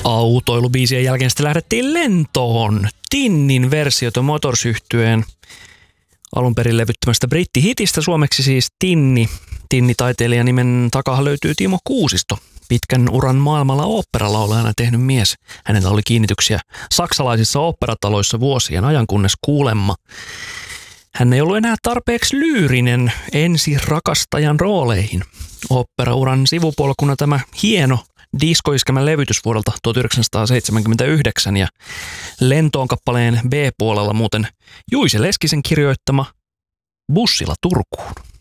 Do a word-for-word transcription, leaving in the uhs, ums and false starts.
Autoilubiisien jälkeen sitten lähdettiin lentoon. Tinnin versiota Motors-yhtyeen alun perin levyttömästä brittihitistä, suomeksi siis Tinni. Tinni-taiteilijan nimen takaa löytyy Timo Kuusisto, pitkän uran maailmalla oopperalaulajana tehnyt mies. Hänellä oli kiinnityksiä saksalaisissa oopperataloissa vuosien ajan, kunnes kuulemma hän ei ollut enää tarpeeksi lyyrinen ensi rakastajan rooleihin. Oopperauran sivupolkuna tämä hieno diskoiskelmän levytys vuodelta tuhatyhdeksänsataaseitsemänkymmentäyhdeksän ja Lentoon kappaleen B-puolella muuten Juise Leskisen kirjoittama Bussilla Turkuun.